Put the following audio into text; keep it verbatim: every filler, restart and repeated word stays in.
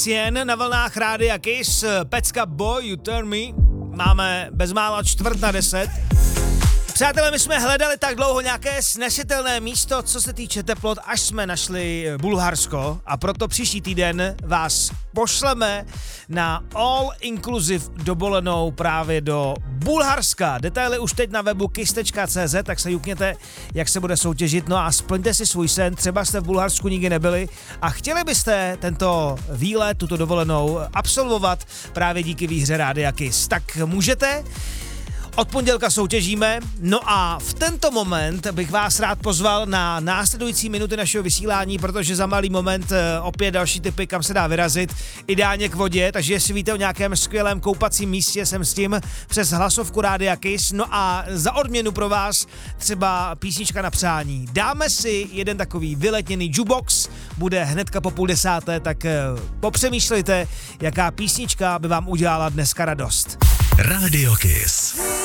Jen na vlnách Rádia Kiss, pecka Boy, You Turn Me. Máme bezmála čtvrt na deset. Přátelé, my jsme hledali tak dlouho nějaké snesitelné místo, co se týče teplot, až jsme našli Bulharsko, a proto příští týden vás pošleme na all inclusive dovolenou právě do Bulharska. Detaily už teď na webu kiss tečka cé zet, tak se jukněte, jak se bude soutěžit. No a splňte si svůj sen, třeba jste v Bulharsku nikdy nebyli a chtěli byste tento výlet, tuto dovolenou absolvovat právě díky výhře Rádia Kiss. Tak můžete. Od pondělka soutěžíme, no a v tento moment bych vás rád pozval na následující minuty našeho vysílání, protože za malý moment opět další tipy, kam se dá vyrazit, ideálně k vodě, takže jestli víte o nějakém skvělém koupacím místě, jsem s tím přes hlasovku Rádia Kiss. No a za odměnu pro vás třeba písnička na přání. Dáme si jeden takový vyletněný jukebox, bude hnedka po půl desáté, tak popřemýšlejte, jaká písnička by vám udělala dneska radost. Rádio Kiss.